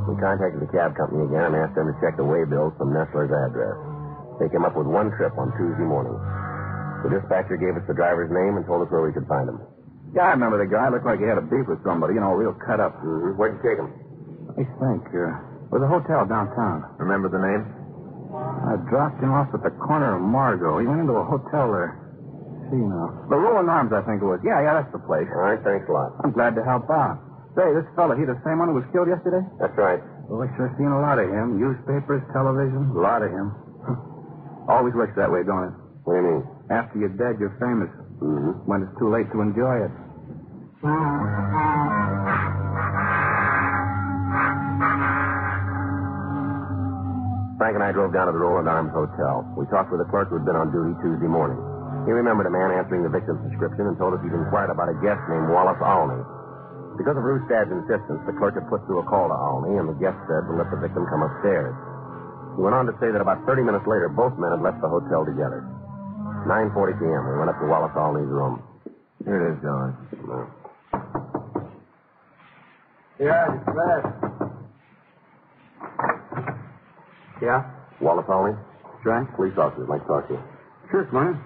We contacted the cab company again and asked them to check the way bills from Nestler's address. They came up with one trip on Tuesday morning. The dispatcher gave us the driver's name and told us where we could find him. Yeah, I remember the guy. Looked like he had a beef with somebody, real cut up. Mm-hmm. Where'd you take him? Let me think. It was a hotel downtown. Remember the name? I dropped him off at the corner of Margot. He went into a hotel there. See now. The Rolling Arms, I think it was. Yeah, that's the place. All right, thanks a lot. I'm glad to help out. Say, this fella, he the same one who was killed yesterday? That's right. Well, I sure seen a lot of him. Newspapers, television, a lot of him. Always works that way, don't it? What do you mean? After you're dead, you're famous. Mm-hmm. When it's too late to enjoy it. Frank and I drove down to the Roland Arms Hotel. We talked with the clerk who had been on duty Tuesday morning. He remembered a man answering the victim's description and told us he'd inquired about a guest named Wallace Alney. Because of Rustad's insistence, the clerk had put through a call to Alney, and the guest said to let the victim come upstairs. He went on to say that about 30 minutes later, both men had left the hotel together. 9:40 p.m., we went up to Wallace Alney's room. Here it is, John. No. Yeah, it's glad. Yeah? Wallace Alney? That's right. Police officer. I'd like to talk to you. Sure, Smart.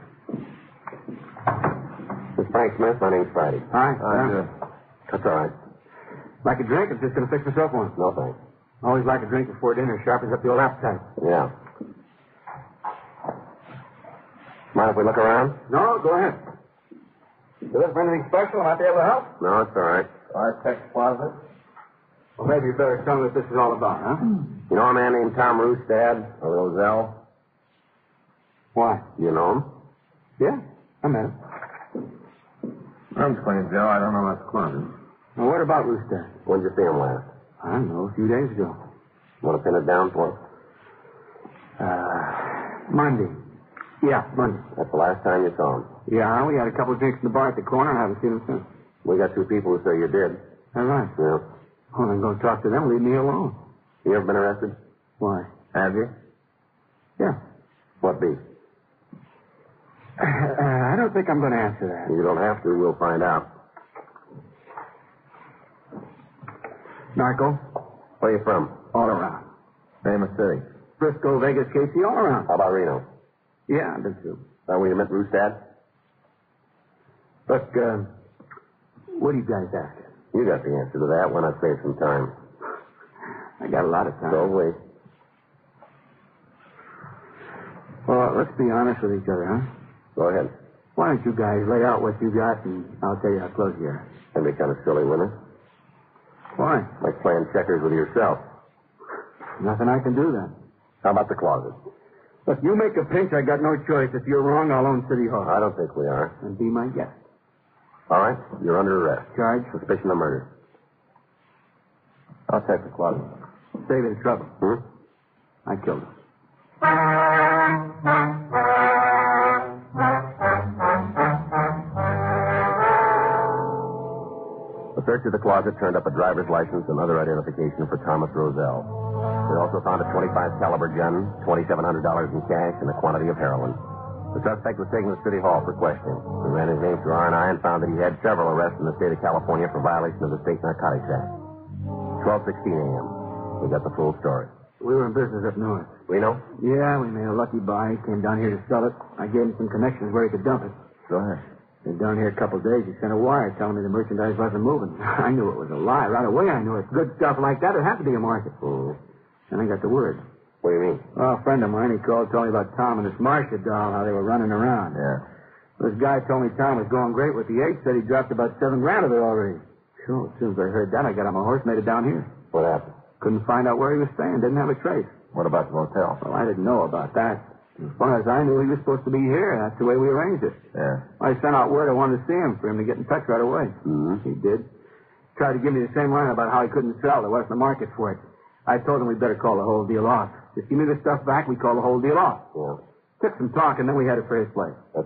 This is Frank Smith. My name's Friday. Hi. That's all right. Like a drink? I'm just going to fix myself one. No, thanks. Always like a drink before dinner. Sharpens up the old appetite. Yeah. Mind if we look around? No, go ahead. You looking for anything special? I might be able to help? No, it's all right. Architect's closet? Well, maybe you better tell me what this is all about, huh? You know a man named Tom Rustad, or Roselle? Why? You know him? Yeah, I met him. I'm clean, Joe. I don't know what's closet. Well, what about Rooster? When did you see him last? I don't know, a few days ago. Want to pin it down for us? Monday. Yeah, Monday. That's the last time you saw him. Yeah, we had a couple of drinks in the bar at the corner. I haven't seen him since. We got two people who say you did. All right. Yeah. Well, then go talk to them. Leave me alone. You ever been arrested? Why? Have you? Yeah. What beef? I don't think I'm going to answer that. You don't have to. We'll find out. Narco? Where are you from? All around. Famous city. Frisco, Vegas, Casey, all around. How about Reno? Yeah, I did too. That where you met Rustad? Look, what are you guys after? You got the answer to that. Why not save some time? I got a lot of time. So wait. Well, let's be honest with each other, huh? Go ahead. Why don't you guys lay out what you got, and I'll tell you how close you are. That'd be kind of silly, wouldn't it? Why? Like playing checkers with yourself. Nothing I can do then. How about the closet? Look, you make a pinch, I got no choice. If you're wrong, I'll own City Hall. I don't think we are. And be my guest. All right. You're under arrest. Charge? Suspicion of murder. I'll check the closet. Save you the trouble. I killed him. The search of the closet turned up a driver's license and other identification for Thomas Roselle. They also found a .25 caliber gun, $2,700 in cash, and a quantity of heroin. The suspect was taken to City Hall for questioning. We ran his name through R&I and found that he had several arrests in the state of California for violation of the State Narcotics Act. 12:16 a.m. We got the full story. We were in business up north. Reno? Yeah, we made a lucky buy. He came down here to sell it. I gave him some connections where he could dump it. Go ahead. Been down here a couple of days. He sent a wire telling me the merchandise wasn't moving. I knew it was a lie. Right away I knew it. Good stuff like that, it had to be a market. And I got the word. What do you mean? Well, a friend of mine, he called, told me about Tom and this Marcia doll, how they were running around. Yeah. This guy told me Tom was going great with the H, said he dropped about $7,000 of it already. Sure, as soon as I heard that, I got on my horse, made it down here. What happened? Couldn't find out where he was staying, didn't have a trace. What about the hotel? Well, I didn't know about that. As far as I knew, he was supposed to be here. That's the way we arranged it. Yeah. I sent out word I wanted to see him for him to get in touch right away. He did. Tried to give me the same line about how he couldn't sell. There wasn't a market for it. I told him we'd better call the whole deal off. Just give me the stuff back, we call the whole deal off. Yeah. Took some talk, and then we headed for his place.